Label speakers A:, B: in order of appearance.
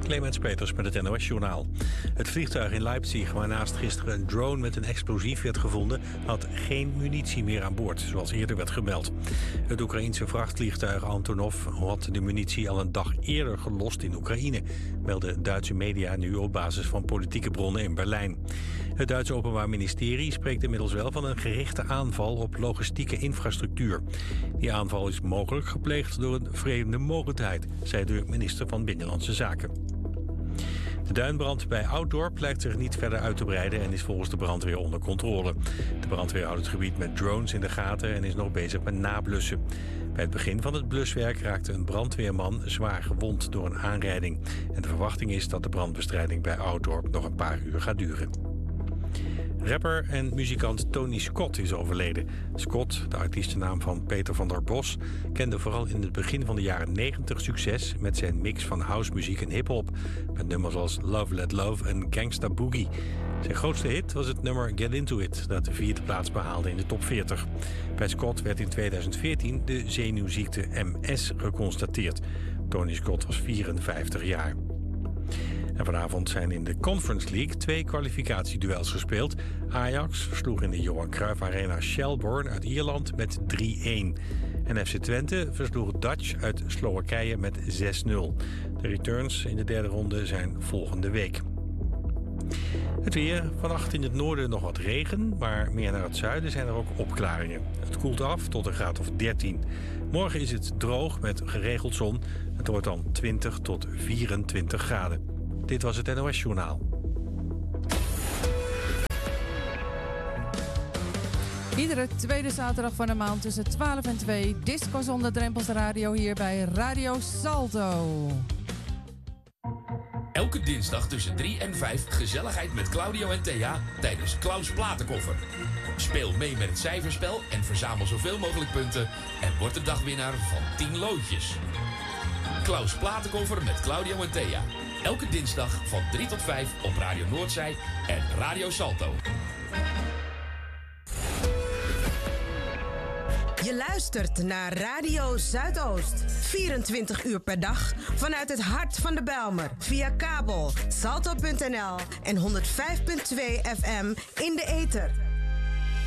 A: Clemens Peters met het NOS-journaal. Het vliegtuig in Leipzig, waarnaast gisteren een drone met een explosief werd gevonden, had geen munitie meer aan boord, zoals eerder werd gemeld. Het Oekraïense vrachtvliegtuig Antonov had de munitie al een dag eerder gelost in Oekraïne, melden Duitse media nu op basis van politieke bronnen in Berlijn. Het Duitse Openbaar Ministerie spreekt inmiddels wel van een gerichte aanval op logistieke infrastructuur. Die aanval is mogelijk gepleegd door een vreemde mogendheid, zei de minister van Binnenlandse Zaken. De duinbrand bij Ouddorp lijkt zich niet verder uit te breiden en is volgens de brandweer onder controle. De brandweer houdt het gebied met drones in de gaten en is nog bezig met nablussen. Bij het begin van het bluswerk raakte een brandweerman zwaar gewond door een aanrijding. En de verwachting is dat de brandbestrijding bij Ouddorp nog een paar uur gaat duren. Rapper en muzikant Tony Scott is overleden. Scott, de artiestennaam van Peter van der Bos, kende vooral in het begin van de jaren 90 succes met zijn mix van housemuziek en hiphop, met nummers als Love Let Love en Gangsta Boogie. Zijn grootste hit was het nummer Get Into It, dat de 4e plaats behaalde in de top 40. Bij Scott werd in 2014 de zenuwziekte MS geconstateerd. Tony Scott was 54 jaar. En vanavond zijn in de Conference League 2 kwalificatieduels gespeeld. Ajax versloeg in de Johan Cruijff Arena Shelbourne uit Ierland met 3-1. En FC Twente versloeg Dutch uit Slowakije met 6-0. De returns in de derde ronde zijn volgende week. Het weer. Vannacht in het noorden nog wat regen, maar meer naar het zuiden zijn er ook opklaringen. Het koelt af tot een graad of 13. Morgen is het droog met geregeld zon. Het wordt dan 20 tot 24 graden. Dit was het NOS-journaal.
B: Iedere tweede zaterdag van de maand tussen 12 en 2... Disco zonder drempels radio hier bij Radio Salto.
C: Elke dinsdag tussen 3 en 5 gezelligheid met Claudio en Thea tijdens Klaus Platenkoffer. Speel mee met het cijferspel en verzamel zoveel mogelijk punten en word de dagwinnaar van 10 loodjes. Klaus Platenkoffer met Claudio en Thea. Elke dinsdag van 3 tot 5 op Radio Noordzij en Radio Salto.
D: Je luistert naar Radio Zuidoost. 24 uur per dag vanuit het hart van de Bijlmer. Via kabel, salto.nl en 105.2 FM in de ether.